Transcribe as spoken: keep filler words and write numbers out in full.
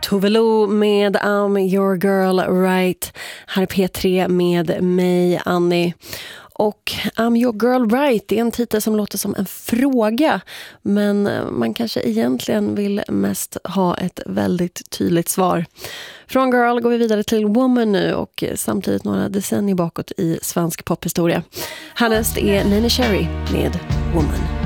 Tove Lo med I'm your girl right. Här är P tre med mig, Annie. Och I'm your girl right, det är en titel som låter som en fråga, men man kanske egentligen vill mest ha ett väldigt tydligt svar. Från girl går vi vidare till woman nu och samtidigt några decennier bakåt i svensk pophistoria. Härnäst är Neneh Cherry med Woman.